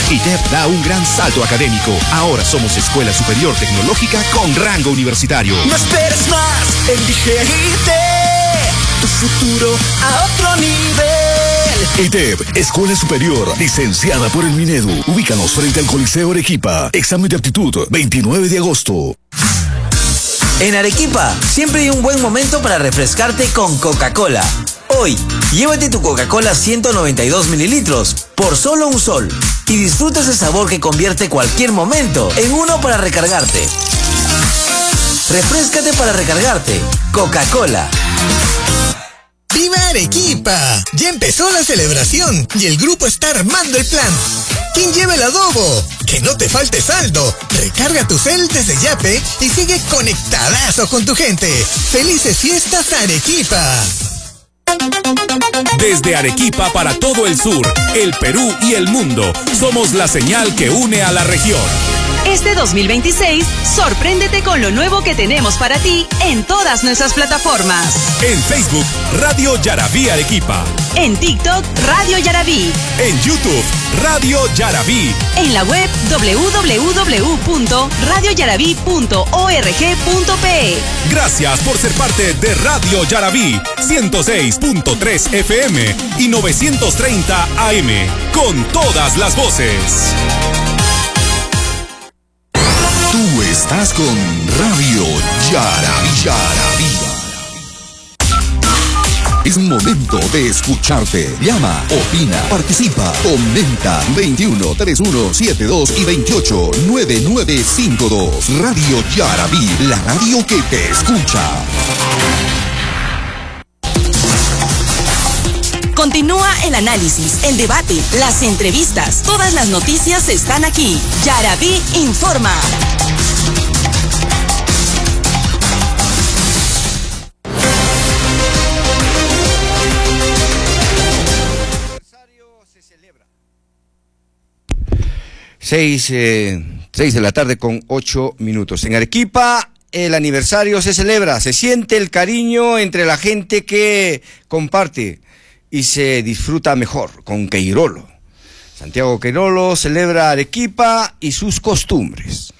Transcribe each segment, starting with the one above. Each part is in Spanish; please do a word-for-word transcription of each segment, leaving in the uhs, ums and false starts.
I T E P da un gran salto académico. Ahora somos Escuela Superior Tecnológica con rango universitario. No esperes más, elige I T E P, tu futuro a otro nivel. I T E P, Escuela Superior, licenciada por el Minedu. Ubícanos frente al Coliseo Arequipa. Examen de aptitud, veintinueve de agosto. En Arequipa, siempre hay un buen momento para refrescarte con Coca-Cola. Hoy, llévate tu Coca-Cola ciento noventa y dos mililitros por solo un sol y disfruta ese sabor que convierte cualquier momento en uno para recargarte. Refréscate para recargarte. Coca-Cola. ¡Viva Arequipa! Ya empezó la celebración y el grupo está armando el plan. ¿Quién lleva el adobo? Que no te falte saldo. Recarga tu cel desde Yape y sigue conectadazo con tu gente. ¡Felices fiestas, Arequipa! Desde Arequipa para todo el sur, el Perú y el mundo, somos la señal que une a la región. Este dos mil veintiséis, sorpréndete con lo nuevo que tenemos para ti en todas nuestras plataformas. En Facebook, Radio Yaraví Arequipa. En TikTok, Radio Yaraví. En YouTube, Radio Yaraví. En la web doble u doble u doble u punto radio yaraví punto org punto pe. Gracias por ser parte de Radio Yaraví, ciento seis punto tres F M y novecientos treinta A M, con todas las voces. Tú estás con Radio Yaraví. Yaraví. Es momento de escucharte. Llama, opina, participa, comenta. veintiuno, treinta y uno, setenta y dos y veintiocho, noventa y nueve cincuenta y dos. Radio Yaraví, la radio que te escucha. Continúa el análisis, el debate, las entrevistas. Todas las noticias están aquí. Yaraví informa. Seis, eh, seis de la tarde con ocho minutos. En Arequipa el aniversario se celebra, se siente el cariño entre la gente que comparte y se disfruta mejor con Queirolo. Santiago Queirolo celebra Arequipa y sus costumbres.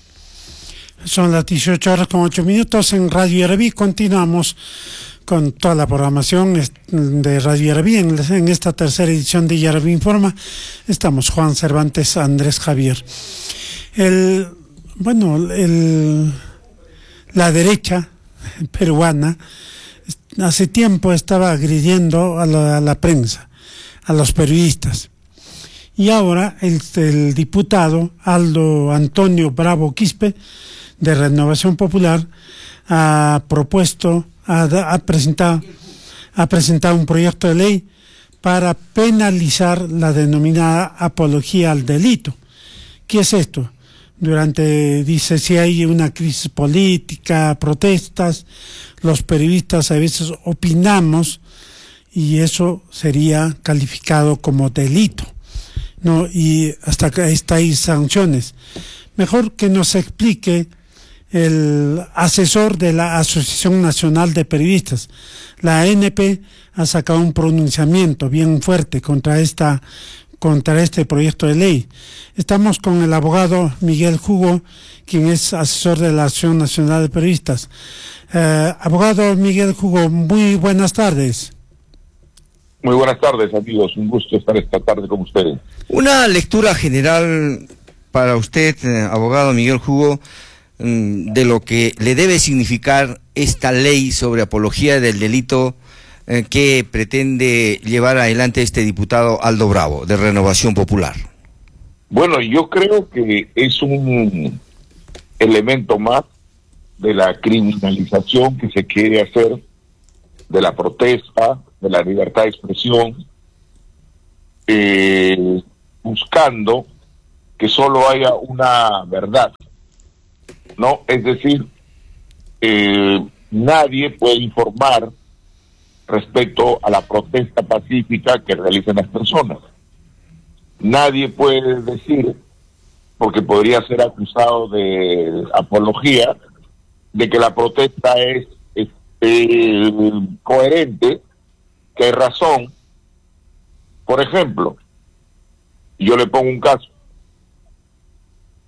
Son las dieciocho horas con ocho minutos en Radio Yaraví. Continuamos con toda la programación de Radio Yaraví. En, en esta tercera edición de Yaraví Informa estamos Juan Cervantes, Andrés Javier. El, bueno, el, la derecha peruana hace tiempo estaba agrediendo a la, a la prensa, a los periodistas. Y ahora el, el diputado Aldo Antonio Bravo Quispe, de Renovación Popular, ha propuesto, ha, ha presentado, ha presentado un proyecto de ley para penalizar la denominada apología al delito. ¿Qué es esto? Durante, dice, si hay una crisis política, protestas, los periodistas a veces opinamos y eso sería calificado como delito, ¿no? Y hasta acá está ahí sanciones. Mejor que nos explique el asesor de la Asociación Nacional de Periodistas. La A N P ha sacado un pronunciamiento bien fuerte contra esta contra este proyecto de ley. Estamos con el abogado Miguel Hugo, quien es asesor de la Asociación Nacional de Periodistas. Eh, abogado Miguel Hugo, muy buenas tardes. Muy buenas tardes, amigos. Un gusto estar esta tarde con ustedes. Una lectura general para usted, eh, abogado Miguel Hugo, de lo que le debe significar esta ley sobre apología del delito eh, que pretende llevar adelante este diputado Aldo Bravo, de Renovación Popular. Bueno, yo creo que es un elemento más de la criminalización que se quiere hacer de la protesta, de la libertad de expresión, eh, buscando que solo haya una verdad. No, es decir, eh, nadie puede informar respecto a la protesta pacífica que realizan las personas. Nadie puede decir, porque podría ser acusado de apología, de que la protesta es, es eh, coherente, que hay razón. Por ejemplo, yo le pongo un caso.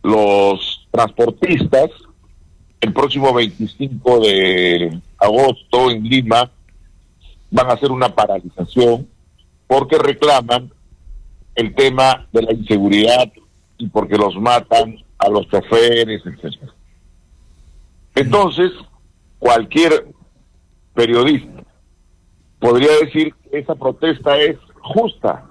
los transportistas el próximo veinticinco de agosto en Lima van a hacer una paralización porque reclaman el tema de la inseguridad y porque los matan a los choferes, etcétera. Entonces, cualquier periodista podría decir que esa protesta es justa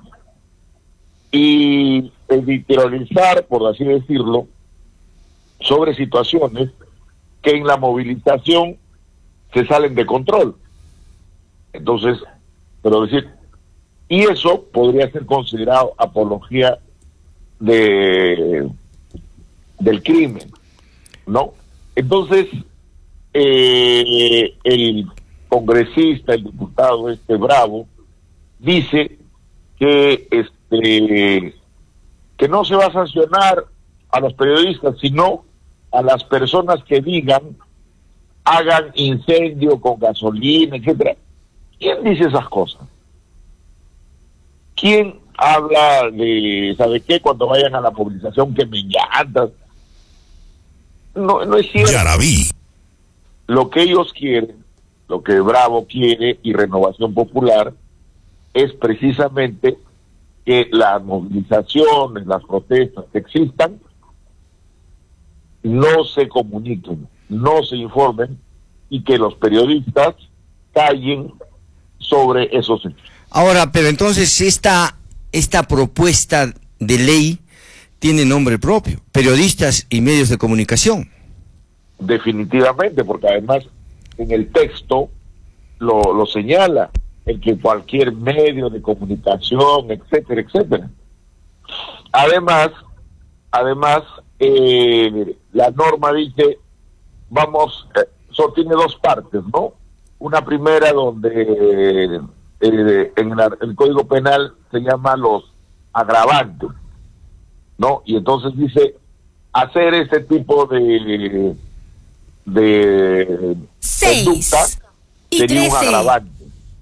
y editorializar, por así decirlo, sobre situaciones que en la movilización se salen de control. Entonces, pero decir, y eso podría ser considerado apología de del crimen, ¿no? Entonces, eh, el congresista, el diputado este Bravo, dice que este que no se va a sancionar a los periodistas, sino a las personas que digan, hagan incendio con gasolina, etcétera. ¿Quién dice esas cosas? ¿Quién habla de, ¿sabe qué? Cuando vayan a la movilización que me llantas. No, no es cierto. Yarabí. Lo que ellos quieren, lo que Bravo quiere y Renovación Popular, es precisamente que las movilizaciones, las protestas que existan, no se comuniquen, no se informen y que los periodistas callen sobre esos hechos. Ahora, pero entonces esta, esta propuesta de ley tiene nombre propio, periodistas y medios de comunicación. Definitivamente, porque además en el texto lo, lo señala, el que cualquier medio de comunicación, etcétera, etcétera. Además, además, eh, la norma dice, vamos, eh, solo tiene dos partes, ¿no? Una primera donde eh, en la, el Código Penal se llama los agravantes, ¿no? Y entonces dice, hacer este tipo de de Seis conducta y sería un trece. agravante.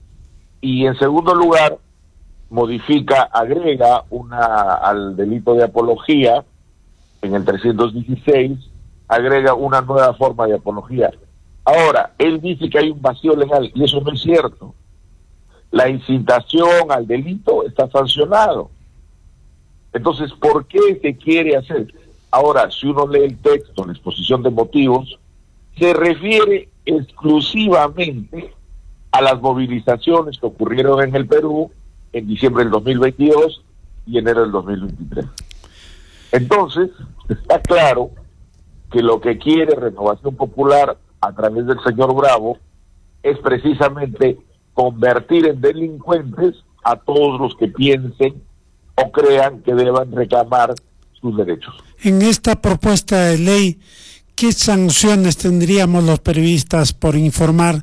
Y en segundo lugar, modifica, agrega una al delito de apología, en el trescientos dieciséis, agrega una nueva forma de apología. Ahora, él dice que hay un vacío legal, y eso no es cierto. La incitación al delito está sancionado. Entonces, ¿por qué se quiere hacer? Ahora, si uno lee el texto, la exposición de motivos, se refiere exclusivamente a las movilizaciones que ocurrieron en el Perú en diciembre del dos mil veintidós y enero del dos mil veintitrés. Entonces, está claro que lo que quiere Renovación Popular a través del señor Bravo es precisamente convertir en delincuentes a todos los que piensen o crean que deban reclamar sus derechos. En esta propuesta de ley, ¿qué sanciones tendríamos los periodistas por informar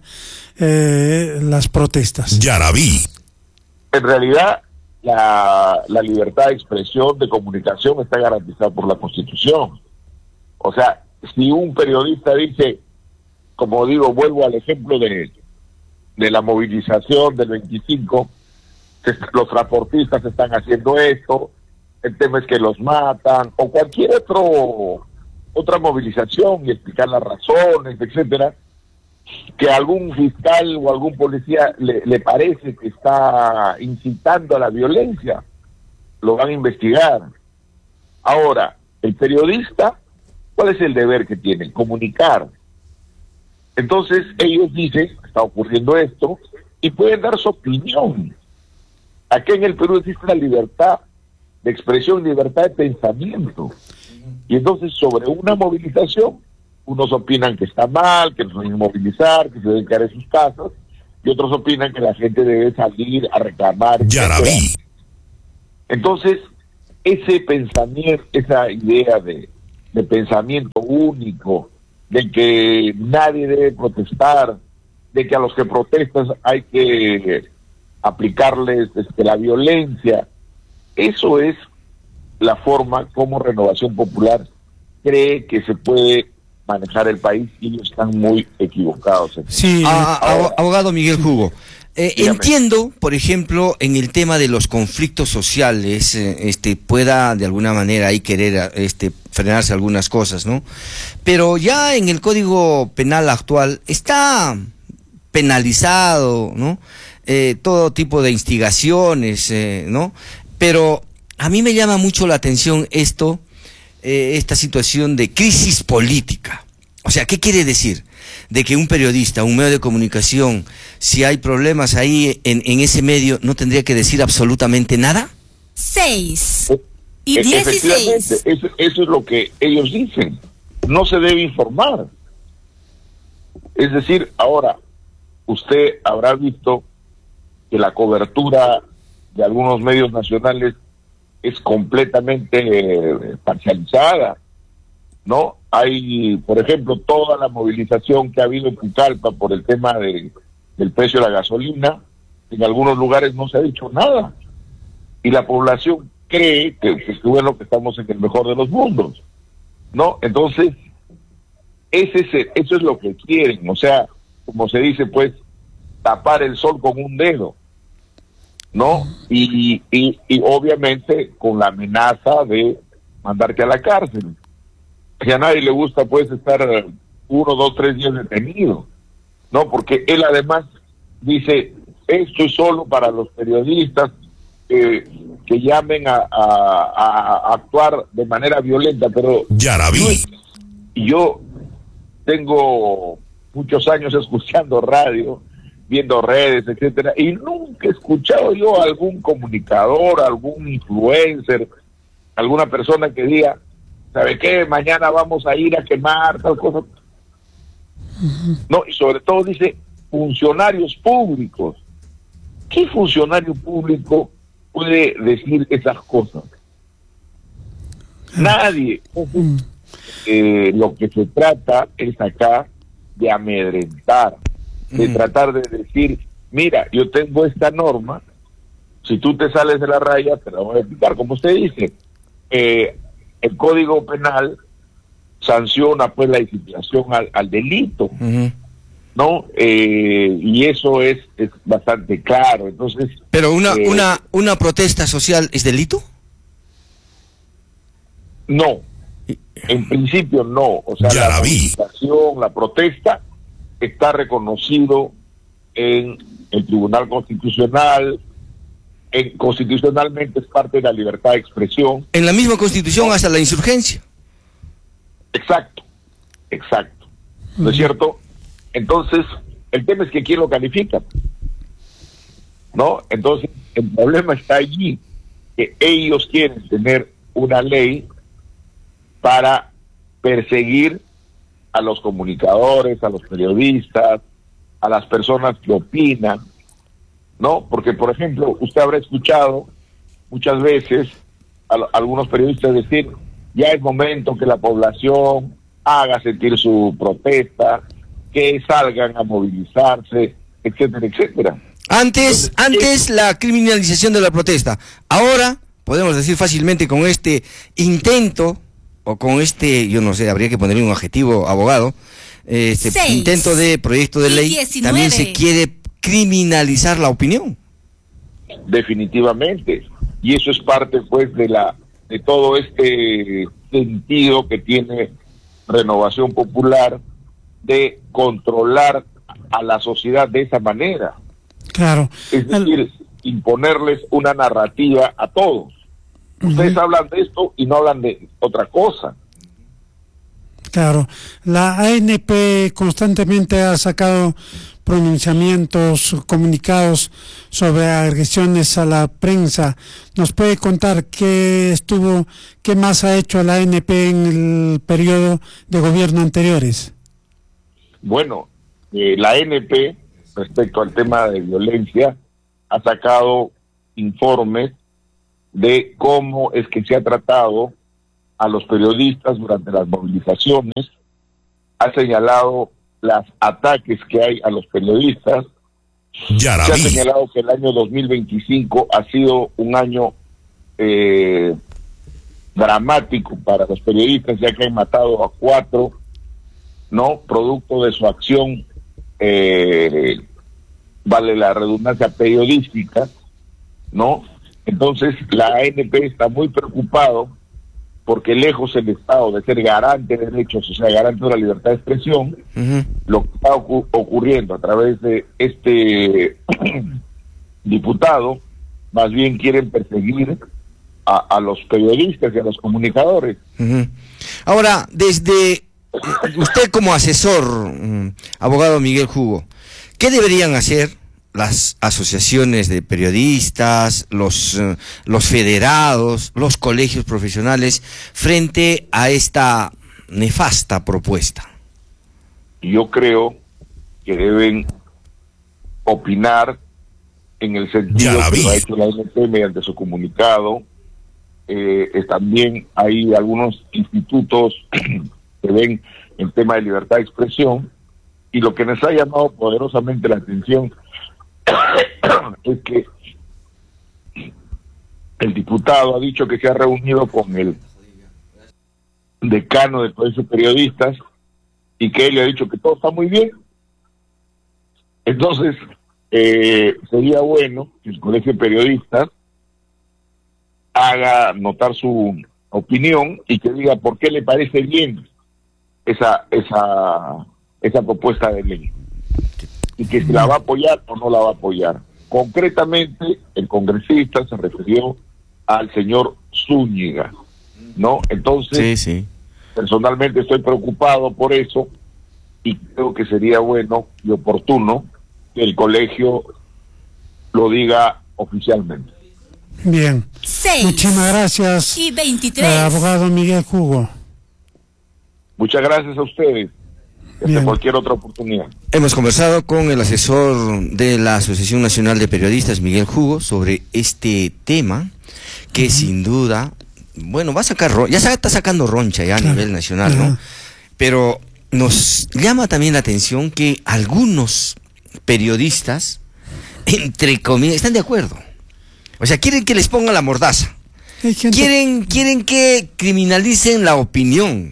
eh, las protestas? Yarabí. En realidad, la, la libertad de expresión, de comunicación está garantizada por la Constitución. O sea, si un periodista dice, como digo, vuelvo al ejemplo de, de la movilización del veinticinco, que los transportistas están haciendo esto, el tema es que los matan, o cualquier otro otra movilización y explicar las razones, etcétera, que algún fiscal o algún policía le, le parece que está incitando a la violencia, lo van a investigar. Ahora, el periodista, ¿cuál es el deber que tiene? Comunicar. Entonces, ellos dicen, está ocurriendo esto, y pueden dar su opinión. Aquí en el Perú existe la libertad de expresión, libertad de pensamiento. Y entonces, sobre una movilización, unos opinan que está mal, que no se deben movilizar, que se deben quedar en sus casas, y otros opinan que la gente debe salir a reclamar. Yarabí. Entonces, ese pensamiento, esa idea de, de pensamiento único, de que nadie debe protestar, de que a los que protestan hay que aplicarles este, la violencia, eso es la forma como Renovación Popular cree que se puede manejar el país, y ellos están muy equivocados. Sí, ah, abogado Miguel Hugo, Eh, entiendo, por ejemplo, en el tema de los conflictos sociales, eh, este, pueda de alguna manera ahí querer este, frenarse algunas cosas, ¿no? Pero ya en el Código Penal actual está penalizado, ¿no? Eh, todo tipo de instigaciones, eh, ¿no? Pero a mí me llama mucho la atención esto, eh, esta situación de crisis política. O sea, ¿qué quiere decir? De que un periodista, un medio de comunicación, si hay problemas ahí en, en ese medio, ¿no tendría que decir absolutamente nada? Seis. Eh, Y dieciséis. Eso, eso es lo que ellos dicen. No se debe informar. Es decir, ahora, usted habrá visto que la cobertura de algunos medios nacionales es completamente eh, parcializada, ¿no? Hay, por ejemplo, toda la movilización que ha habido en Pucallpa por el tema de, del precio de la gasolina. En algunos lugares no se ha dicho nada. Y la población cree que, que bueno, que estamos en el mejor de los mundos, ¿no? Entonces, ese es el, eso es lo que quieren. O sea, como se dice, pues, tapar el sol con un dedo, ¿no? Y, y, y obviamente con la amenaza de mandarte a la cárcel. Que a nadie le gusta, pues, estar uno, dos, tres días detenido, ¿no? Porque él además dice, esto es solo para los periodistas eh, que llamen a, a, a actuar de manera violenta, pero Yaraví. Yo, yo tengo muchos años escuchando radio, viendo redes, etcétera, y nunca he escuchado yo a algún comunicador, algún influencer, alguna persona que diga, ¿sabe qué? Mañana vamos a ir a quemar tal cosa. Uh-huh. No, y sobre todo dice funcionarios públicos. ¿Qué funcionario público puede decir esas cosas? Uh-huh. Nadie. Uh-huh. Eh, lo que se trata es acá de amedrentar, de uh-huh. tratar de decir, mira, yo tengo esta norma, si tú te sales de la raya, te la voy a explicar como usted dice. Eh, el Código Penal sanciona pues la incitación al, al delito, uh-huh. ¿no? Eh, y eso es, es bastante claro. Entonces, pero una eh, una una protesta social es delito. No, en principio no. O sea, ya la manifestación, la protesta está reconocido en el Tribunal Constitucional. En, constitucionalmente es parte de la libertad de expresión. En la misma Constitución, hasta la insurgencia. Exacto, exacto. ¿No es cierto? Entonces, el tema es que quién lo califica, ¿no? Entonces, el problema está allí, que ellos quieren tener una ley para perseguir a los comunicadores, a los periodistas, a las personas que opinan, ¿no? Porque, por ejemplo, usted habrá escuchado muchas veces a, a algunos periodistas decir, ya es momento que la población haga sentir su protesta, que salgan a movilizarse, etcétera, etcétera. Antes, Entonces, antes ¿qué? La criminalización de la protesta. Ahora, podemos decir fácilmente con este intento, o con este, yo no sé, habría que ponerle un adjetivo, abogado, este Seis. intento de proyecto de ley, diecinueve. También se quiere criminalizar la opinión. Definitivamente, y eso es parte pues de la de todo este sentido que tiene Renovación Popular de controlar a la sociedad de esa manera. Claro. Es decir, El... imponerles una narrativa a todos. Ustedes uh-huh. hablan de esto y no hablan de otra cosa. Claro, la A N P constantemente ha sacado pronunciamientos, comunicados sobre agresiones a la prensa. ¿Nos puede contar qué estuvo, qué más ha hecho la A N P en el periodo de gobierno anteriores? Bueno, eh, la A N P, respecto al tema de violencia, ha sacado informes de cómo es que se ha tratado a los periodistas durante las movilizaciones, ha señalado los ataques que hay a los periodistas, Yaraví. Se ha señalado que el año dos mil veinticinco ha sido un año eh, dramático para los periodistas, ya que han matado a cuatro, ¿no? Producto de su acción eh, vale la redundancia, periodística, ¿no? Entonces la A N P está muy preocupado porque lejos el Estado de ser garante de derechos, o sea, garante de la libertad de expresión, uh-huh. lo que está ocu- ocurriendo a través de este diputado, más bien quieren perseguir a, a los periodistas y a los comunicadores. Uh-huh. Ahora, desde usted como asesor, um, abogado Miguel Hugo, ¿qué deberían hacer las asociaciones de periodistas, los, uh, los federados, los colegios profesionales frente a esta nefasta propuesta? Yo creo que deben opinar en el sentido que lo ha hecho la A N P mediante su comunicado. Eh, eh, también hay algunos institutos que ven el tema de libertad de expresión, y lo que nos ha llamado poderosamente la atención es que el diputado ha dicho que se ha reunido con el decano del Colegio de Periodistas y que él le ha dicho que todo está muy bien. Entonces, eh, sería bueno que el Colegio de Periodistas haga notar su opinión y que diga por qué le parece bien esa esa esa propuesta de ley, y que si la va a apoyar o no la va a apoyar. Concretamente, el congresista se refirió al señor Zúñiga, ¿no? Entonces, sí, sí. personalmente estoy preocupado por eso, y creo que sería bueno y oportuno que el colegio lo diga oficialmente. Bien. Seis Muchísimas gracias, y veintitrés. Eh, abogado Miguel Hugo. Muchas gracias a ustedes. Hasta cualquier otra oportunidad. Hemos conversado con el asesor de la Asociación Nacional de Periodistas, Miguel Hugo, sobre este tema que uh-huh. sin duda, bueno, va a sacar, ya está sacando roncha ya a claro. nivel nacional, uh-huh. ¿no? Pero nos llama también la atención que algunos periodistas, entre comillas, están de acuerdo. O sea, quieren que les pongan la mordaza. Gente... Quieren, quieren que criminalicen la opinión.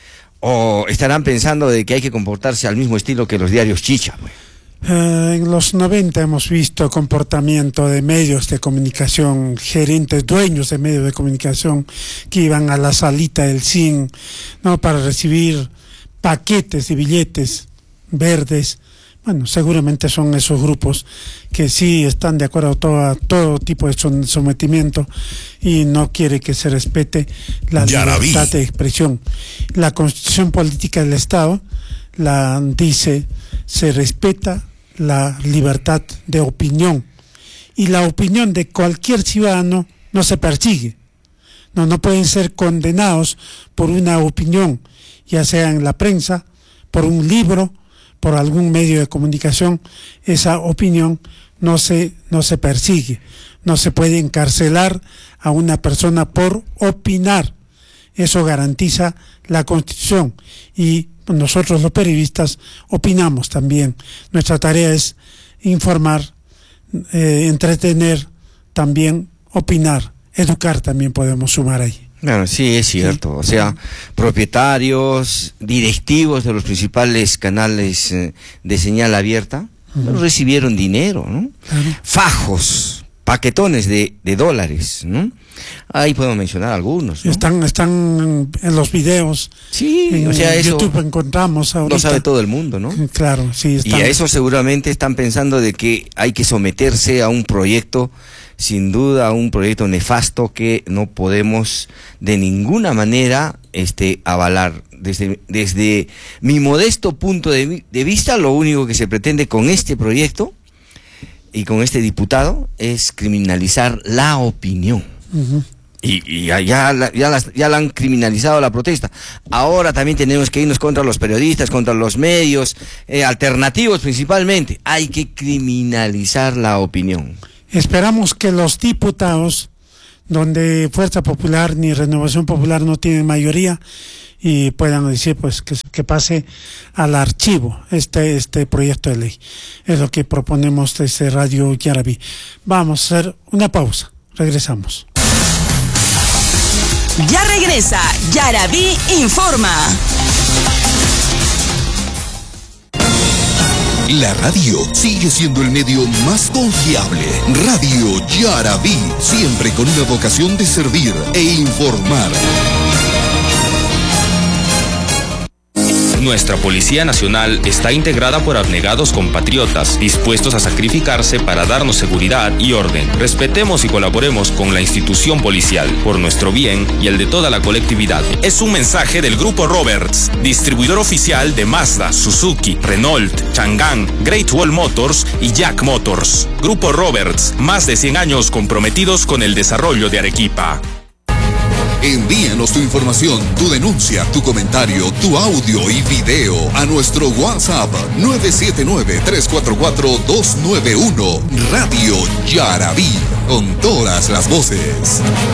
¿O estarán pensando de que hay que comportarse al mismo estilo que los diarios chicha? Pues? Uh, en los noventa hemos visto comportamiento de medios de comunicación, gerentes, dueños de medios de comunicación que iban a la salita del C I N, ¿no?, para recibir paquetes de billetes verdes. Bueno, seguramente son esos grupos que sí están de acuerdo a todo, todo tipo de sometimiento y no quiere que se respete la Yarabí. libertad de expresión. La Constitución Política del Estado la dice, se respeta la libertad de opinión, y la opinión de cualquier ciudadano no se persigue. No, no pueden ser condenados por una opinión, ya sea en la prensa, por un libro, por algún medio de comunicación. Esa opinión no se, no se persigue. No se puede encarcelar a una persona por opinar. Eso garantiza la Constitución, y nosotros los periodistas opinamos también. Nuestra tarea es informar, eh, entretener, también opinar, educar también podemos sumar ahí. Claro, sí, es cierto. Sí. O sea, propietarios, directivos de los principales canales eh, de señal abierta, uh-huh. recibieron dinero, ¿no? Uh-huh. Fajos, paquetones de, de dólares, ¿no? Ahí podemos mencionar algunos, ¿no? Están, están en los videos. Sí, en, o sea, en eso YouTube encontramos ahorita. Lo sabe todo el mundo, ¿no? Claro, sí. Están. Y a eso seguramente están pensando de que hay que someterse a un proyecto, sin duda, a un proyecto nefasto que no podemos de ninguna manera este, avalar. Desde, desde mi modesto punto de, de vista, lo único que se pretende con este proyecto y con este diputado es criminalizar la opinión. Uh-huh. Y, y ya, ya, la, ya, las, ya la han criminalizado la protesta. Ahora también tenemos que irnos contra los periodistas, contra los medios eh, alternativos principalmente. Hay que criminalizar la opinión. Esperamos que los diputados, donde Fuerza Popular ni Renovación Popular no tienen mayoría, y puedan decir pues que, que pase al archivo este este proyecto de ley. Es lo que proponemos desde Radio Yarabí. Vamos a hacer una pausa. Regresamos. Ya regresa Yarabí Informa. La radio sigue siendo el medio más confiable. Radio Yarabí, siempre con una vocación de servir e informar. Nuestra Policía Nacional está integrada por abnegados compatriotas dispuestos a sacrificarse para darnos seguridad y orden. Respetemos y colaboremos con la institución policial por nuestro bien y el de toda la colectividad. Es un mensaje del Grupo Roberts, distribuidor oficial de Mazda, Suzuki, Renault, Chang'an, Great Wall Motors y Jack Motors. Grupo Roberts, más de cien años comprometidos con el desarrollo de Arequipa. Envíanos tu información, tu denuncia, tu comentario, tu audio y video a nuestro WhatsApp nueve siete nueve, tres cuatro cuatro, dos nueve uno. Radio Yarabí, con todas las voces.